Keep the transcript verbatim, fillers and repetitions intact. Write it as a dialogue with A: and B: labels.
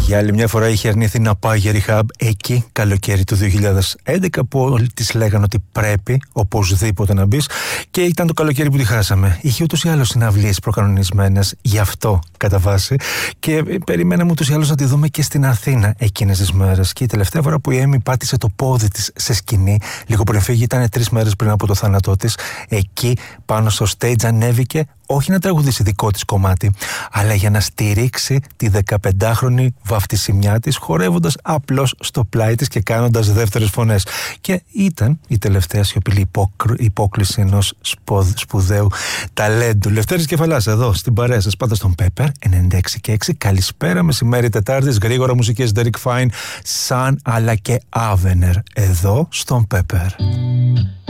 A: Για άλλη μια φορά είχε αρνηθεί να πάει για rehab εκεί, καλοκαίρι του δύο χιλιάδες έντεκα, που όλοι της λέγανε ότι πρέπει οπωσδήποτε να μπεις, και ήταν το καλοκαίρι που τη χάσαμε. Είχε ούτως ή άλλως συναυλίες προκανονισμένες, γι' αυτό κατά βάση, και περιμέναμε ούτως ή άλλως να τη δούμε και στην Αθήνα εκείνες τις μέρες. Και η τελευταία φορά που η Έμι πάτησε το πόδι της σε σκηνή, λίγο πριν φύγει, ήταν τρεις μέρες πριν από το θάνατό της. Εκεί πάνω στο stage ανέβηκε, όχι να τραγουδήσει δικό της κομμάτι, αλλά για να στηρίξει τη δεκαπεντάχρονη βαφτισιμιά της, χορεύοντας απλώς στο πλάι της και κάνοντας δεύτερες φωνές. Και ήταν η τελευταία σιωπηλή υπόκληση ενός σπουδαίου ταλέντου. Λευτέρης Κεφαλάς εδώ στην παρέα σας, πάντα στον Pepper ενενήντα έξι και έξι. Καλησπέρα, μεσημέρι Τετάρτης, γρήγορα μουσικές Derek Fine, Sun αλλά και Avener εδώ στον Pepper.